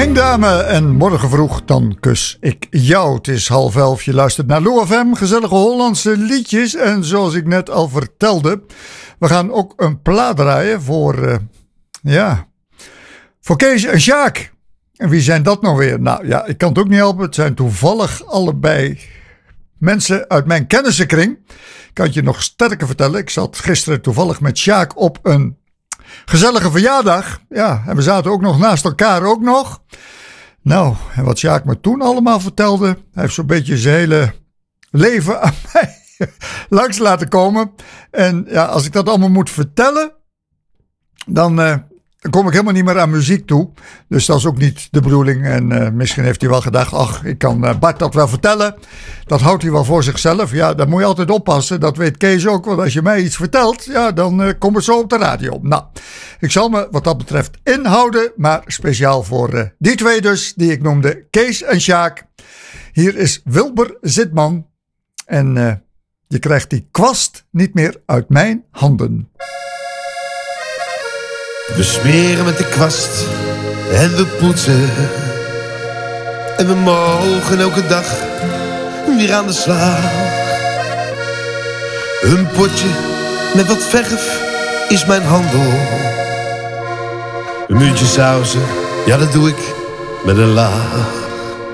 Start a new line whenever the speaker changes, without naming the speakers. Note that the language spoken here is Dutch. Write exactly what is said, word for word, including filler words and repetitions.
Henk Dame en morgen vroeg dan kus ik jou. Het is half elf, je luistert naar Lou F M, gezellige Hollandse liedjes. En zoals ik net al vertelde, we gaan ook een plaat draaien voor, uh, ja, voor Kees en Sjaak. En wie zijn dat nou weer? Nou ja, ik kan het ook niet helpen. Het zijn toevallig allebei mensen uit mijn kennissenkring. Ik kan het je nog sterker vertellen. Ik zat gisteren toevallig met Sjaak op een gezellige verjaardag. Ja, en we zaten ook nog naast elkaar ook nog. Nou, en wat Sjaak me toen allemaal vertelde, hij heeft zo'n beetje zijn hele leven aan mij langs laten komen. En ja, als ik dat allemaal moet vertellen, dan, uh, dan kom ik helemaal niet meer aan muziek toe. Dus dat is ook niet de bedoeling. En uh, misschien heeft hij wel gedacht, ach, ik kan uh, Bart dat wel vertellen. Dat houdt hij wel voor zichzelf. Ja, daar moet je altijd oppassen. Dat weet Kees ook. Want als je mij iets vertelt, ja, dan uh, komt het zo op de radio. Nou, ik zal me wat dat betreft inhouden. Maar speciaal voor uh, die twee dus, die ik noemde, Kees en Sjaak. Hier is Wilber Zitman. En uh, je krijgt die kwast niet meer uit mijn handen.
We smeren met de kwast en we poetsen. En we mogen elke dag weer aan de slag. Een potje met wat verf is mijn handel. Een muurtje sausen, ja dat doe ik met een laag.